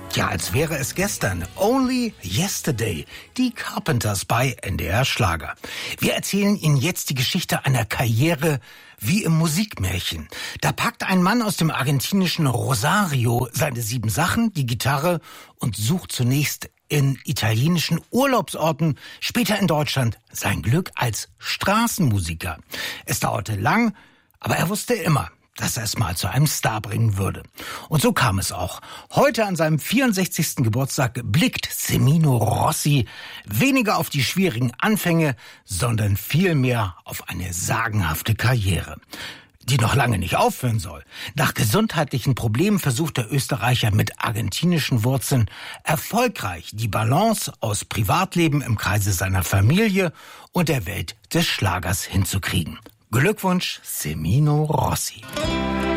Ja, als wäre es gestern. Only Yesterday. Die Carpenters bei NDR Schlager. Wir erzählen Ihnen jetzt die Geschichte einer Karriere wie im Musikmärchen. Da packt ein Mann aus dem argentinischen Rosario seine 7 Sachen, die Gitarre und sucht zunächst in italienischen Urlaubsorten, später in Deutschland sein Glück als Straßenmusiker. Es dauerte lang, aber er wusste immer, dass er es mal zu einem Star bringen würde. Und so kam es auch. Heute an seinem 64. Geburtstag blickt Semino Rossi weniger auf die schwierigen Anfänge, sondern vielmehr auf eine sagenhafte Karriere, die noch lange nicht aufhören soll. Nach gesundheitlichen Problemen versucht der Österreicher mit argentinischen Wurzeln erfolgreich die Balance aus Privatleben im Kreise seiner Familie und der Welt des Schlagers hinzukriegen. Glückwunsch, Semino Rossi.